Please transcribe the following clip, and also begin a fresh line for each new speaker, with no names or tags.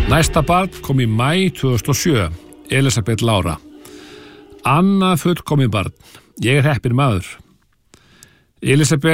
Næsta barn kom í maí 2007, Elisabeth Lára. Annað fullkomið barn. Ég heppinn maður. Elisabeth